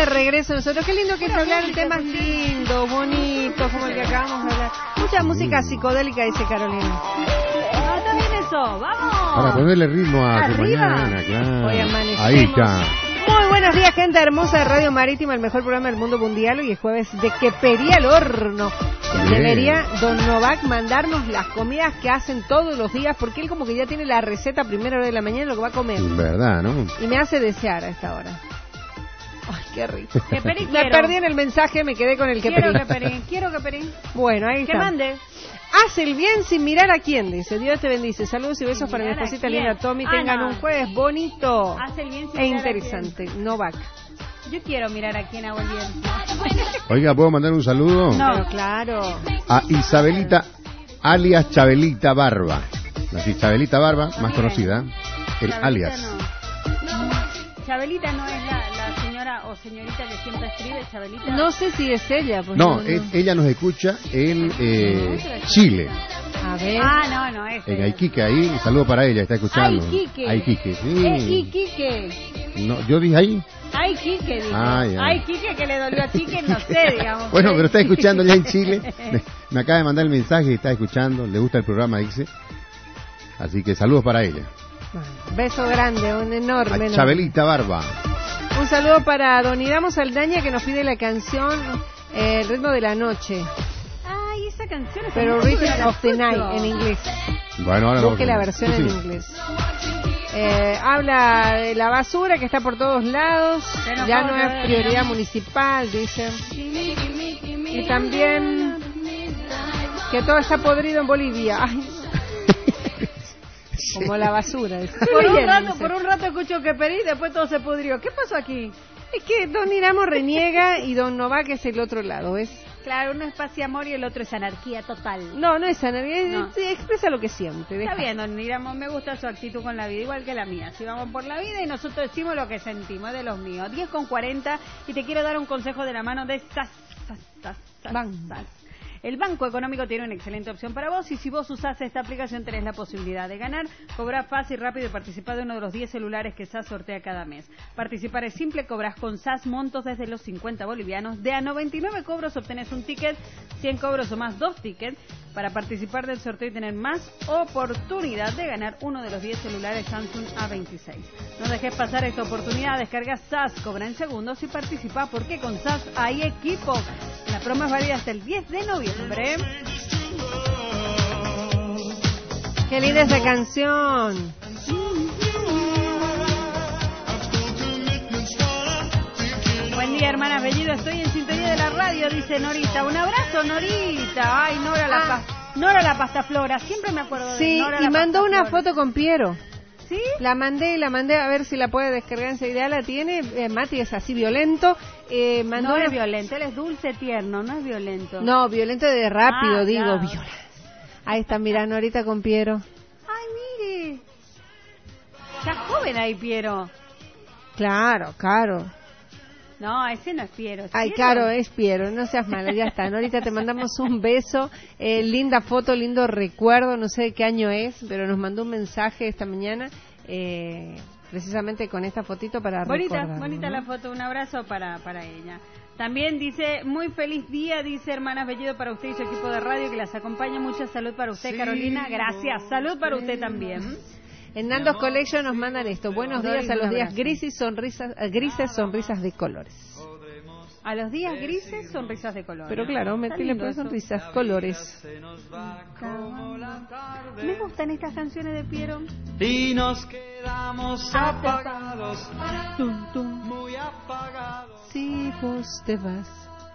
de regreso nosotros. Qué lindo que es hablar de temas lindos, bonitos, como el que acabamos de hablar. Mucha música psicodélica, dice Carolina. No, está bien eso, vamos. Para ponerle ritmo a tu mañana, claro. Hoy amanecemos. Ahí está. Muy buenos días, gente hermosa de Radio Marítima, el mejor programa del mundo mundial. Hoy es jueves de Quepería al horno. Debería Don Novak mandarnos las comidas que hacen todos los días, porque él como que ya tiene la receta a primera hora de la mañana lo que va a comer. Verdad, ¿no? Y me hace desear a esta hora. Ay, qué rico. Queperí Me perdí en el mensaje, me quedé con el queperí. Quiero queperí. Bueno, ahí Que está. mande. Haz el bien sin mirar a quién, dice. Dios te bendice. Saludos y besos para mi esposita linda Tommy. Tengan un jueves bonito Haz el bien sin e mirar a interesante. Novak. Yo quiero mirar a quién hago el bien. Oiga, ¿puedo mandar un saludo? No. Pero claro. A Isabelita, alias Chabelita Barba. Así, Chabelita Barba, más conocida. El Chabelita alias. No. Chabelita no es la señora o señorita que siempre escribe, Chabelita. No sé si es ella. Pues No, ella nos escucha en Chile. A ver. No es. En Iquique, ahí, un saludo para ella, está escuchando. Iquique. Iquique, sí. Iquique. No, yo dije ahí. Ay, Quique, dijo. Ay. Ay, Quique, que le dolió a Chique, no sé, digamos. Bueno, pero está escuchando ya en Chile. Me acaba de mandar el mensaje y está escuchando. Le gusta el programa, dice. Así que saludos para ella. Beso grande, un enorme. A Chabelita Barba. Un saludo para Don Idamo Saldaña que nos pide la canción El ritmo de la noche. Ay, esa canción es Pero Rhythm of the Night en inglés. Bueno, ahora Busque la versión en inglés. Habla de la basura que está por todos lados. Ya no es prioridad municipal, dice. Y también que todo está podrido en Bolivia. Ay. Como la basura. Por un rato escucho que pedí, después todo se pudrió. ¿Qué pasó aquí? Es que Don Iramo reniega y Don Novak es el otro lado, ¿ves? Claro, uno es paz y amor y el otro es anarquía total. No es anarquía, No. expresa lo que siente. Está bien, don Iramo, me gusta su actitud con la vida, igual que la mía. Si vamos por la vida y nosotros decimos lo que sentimos, es de los míos. 10:40 y te quiero dar un consejo de la mano de SAS. El Banco Económico tiene una excelente opción para vos y si vos usás esta aplicación tenés la posibilidad de ganar, cobrar fácil, rápido y participar de uno de los 10 celulares que SAS sortea cada mes. Participar es simple, cobras con SAS montos desde los 50 bolivianos, de a 99 cobros obtenés un ticket, 100 cobros o más 2 tickets, para participar del sorteo y tener más oportunidad de ganar uno de los 10 celulares Samsung A26. No dejes pasar esta oportunidad, descarga SAS, cobra en segundos y participa porque con SAS hay equipo. La promo es válida hasta el 10 de noviembre. Qué linda esa canción. Buen día, hermanas Bellido. Estoy en sintonía de la radio, dice Norita. Un abrazo, Norita. Ay, Nora la pasta flora. Siempre me acuerdo de Nora y la mandó pasta una flora. foto con Piero. ¿Sí? La mandé a ver si la puede descargar enseguida. La tiene. Mati es así violento. Mandó No una... es violento, él es dulce, tierno, no es violento. No, violento de rápido, digo. Claro. Viola. Ahí está mirando ahorita con Piero. Ay, mire. Está joven ahí, Piero. Claro. No, ese no es Piero. Ay, Piero. Caro, es Piero, no seas mala, ya está. Ahorita te mandamos un beso, linda foto, lindo recuerdo, no sé de qué año es, pero nos mandó un mensaje esta mañana, precisamente con esta fotito para recordarlo, Bonita ¿no? la foto, un abrazo para ella. También dice, muy feliz día, dice hermanas Bellido para usted y su equipo de radio que las acompaña. Mucha salud para usted, Carolina, gracias. Salud para usted también. En Nando's Collection nos mandan esto. Buenos días a los días grises, sonrisas de colores. A los días grises, sonrisas de color. Pero claro, metile pues sonrisas, colores. Me gustan estas canciones de Piero. Y nos quedamos apagados, muy apagados. Si vos te vas.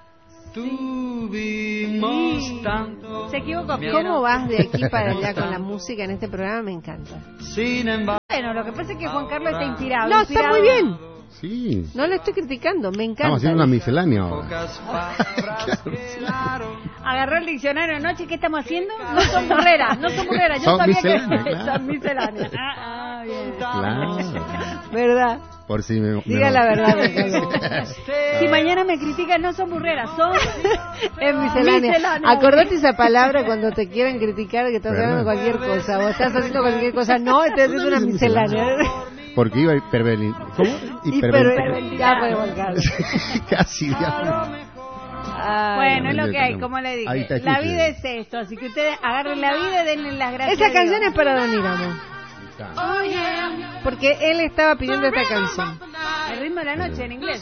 Tuvimos tanto. Se equivocó, Piero. ¿Cómo vas de aquí para allá con la música en este programa? Me encanta. Sin embargo, Bueno, lo que pasa es que Juan Carlos está inspirado. No, está muy bien. Sí. No le estoy criticando, me encanta. Estamos haciendo una miscelánea ahora. pocas palabras quedaron. Agarró el diccionario anoche, ¿qué estamos haciendo? No son burreras. Yo Son sabía misceláneas, que claro. son misceláneas. Bien. Claro. ¿Verdad? Por si me... Diga la verdad, Juan Carlos. Si mañana me critican, no son burreras, son Es miscelánea. miscelánea. Acordate esa palabra cuando te quieran criticar que estás hablando cualquier cosa o estás haciendo cualquier cosa. No, estás haciendo una miscelánea. Porque iba a hiperventilar. ¿Cómo? Ya fue volcado. Casi. Bueno, es lo que hay, como le dije. La vida es esto, así que ustedes agarren la vida y denle las gracias. Esa canción es para Don Iramo. Porque él estaba pidiendo esta canción. El ritmo de la noche en inglés.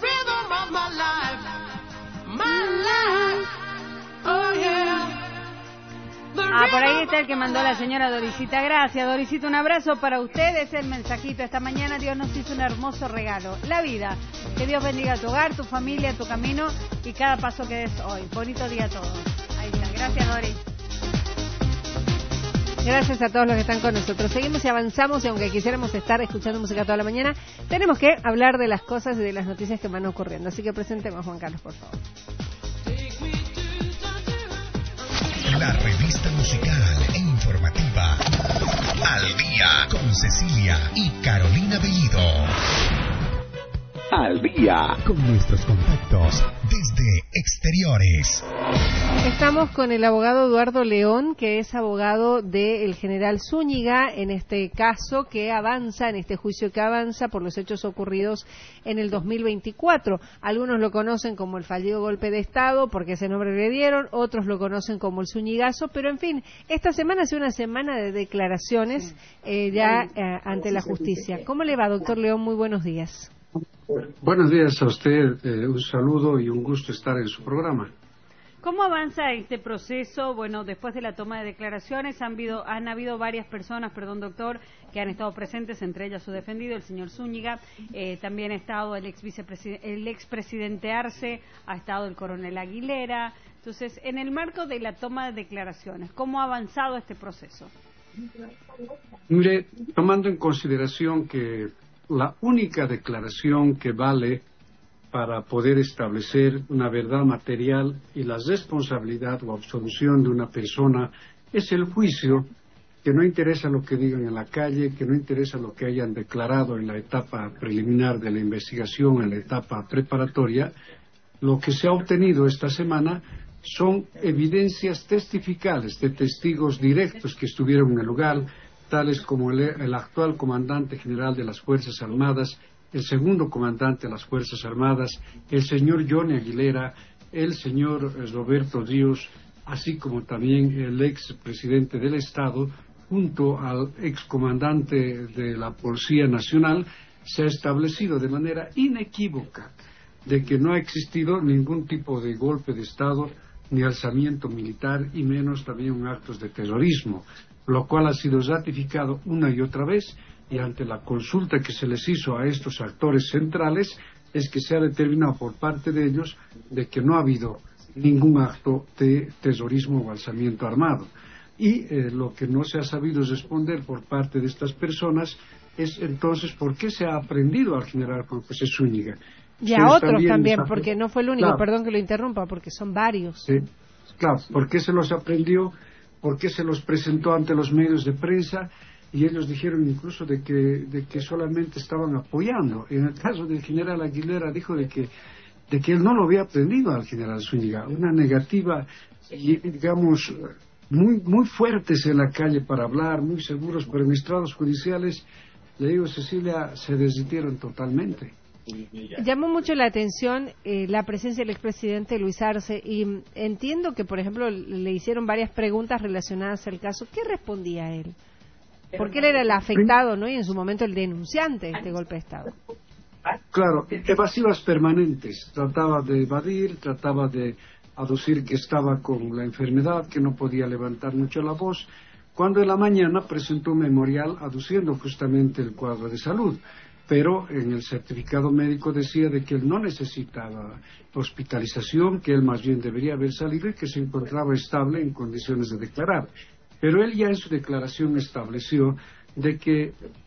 Por ahí está el que mandó la señora Dorisita. Gracias, Dorisita. Un abrazo para ustedes. El mensajito esta mañana. Dios nos hizo un hermoso regalo. La vida. Que Dios bendiga tu hogar, tu familia, tu camino y cada paso que des hoy. Bonito día a todos. Ahí está. Gracias, Doris. Gracias a todos los que están con nosotros. Seguimos y avanzamos y aunque quisiéramos estar escuchando música toda la mañana, tenemos que hablar de las cosas y de las noticias que van ocurriendo. Así que presentemos, Juan Carlos, por favor. La revista musical e informativa Al Día con Cecilia y Carolina Bellido. Al Día con nuestros contactos desde exteriores. Estamos con el abogado Eduardo León, que es abogado del general Zúñiga, en este caso que avanza, en este juicio que avanza por los hechos ocurridos en el 2024. Algunos lo conocen como el fallido golpe de Estado, porque ese nombre le dieron, otros lo conocen como el Zúñigazo, pero en fin, esta semana ha sido una semana de declaraciones ante la justicia. ¿Cómo le va, doctor León? Muy buenos días. Buenos días a usted, un saludo y un gusto estar en su programa. ¿Cómo avanza este proceso? Bueno, después de la toma de declaraciones han habido varias personas, doctor, que han estado presentes, entre ellas su defendido, el señor Zúñiga, también ha estado el expresidente Arce, ha estado el coronel Aguilera. Entonces, en el marco de la toma de declaraciones, ¿cómo ha avanzado este proceso? Mire, tomando en consideración que la única declaración que vale para poder establecer una verdad material y la responsabilidad o absolución de una persona es el juicio, que no interesa lo que digan en la calle, que no interesa lo que hayan declarado en la etapa preliminar de la investigación, en la etapa preparatoria. Lo que se ha obtenido esta semana son evidencias testificales de testigos directos que estuvieron en el lugar, tales como el actual comandante general de las Fuerzas Armadas, el segundo comandante de las Fuerzas Armadas, el señor Johnny Aguilera, el señor Roberto Ríos, así como también el expresidente del Estado, junto al excomandante de la Policía Nacional. Se ha establecido de manera inequívoca de que no ha existido ningún tipo de golpe de Estado ni alzamiento militar y menos también actos de terrorismo, lo cual ha sido ratificado una y otra vez, y ante la consulta que se les hizo a estos actores centrales es que se ha determinado por parte de ellos de que no ha habido ningún acto de terrorismo o alzamiento armado. Y lo que no se ha sabido responder por parte de estas personas es entonces por qué se ha aprendido al general Juan José Zúñiga. Y a otros también, porque no fue el único, claro. Perdón que lo interrumpa, porque son varios. Sí, claro, ¿por qué se los aprendió? ¿Por qué se los presentó ante los medios de prensa? Y ellos dijeron incluso de que solamente estaban apoyando. En el caso del general Aguilera dijo de que él no lo había aprendido al general Zúñiga. Una negativa, digamos, muy fuertes en la calle para hablar, muy seguros, pero en estrados judiciales, le digo, Cecilia, se desistieron totalmente. Llamó mucho la atención la presencia del expresidente Luis Arce y entiendo que, por ejemplo, le hicieron varias preguntas relacionadas al caso. ¿Qué respondía él? Porque él era el afectado, ¿no? Y en su momento el denunciante de este golpe de Estado. Claro, evasivas permanentes. Trataba de evadir, trataba de aducir que estaba con la enfermedad, que no podía levantar mucho la voz, cuando en la mañana presentó un memorial aduciendo justamente el cuadro de salud. Pero en el certificado médico decía de que él no necesitaba hospitalización, que él más bien debería haber salido y que se encontraba estable en condiciones de declarar. Pero él ya en su declaración estableció de que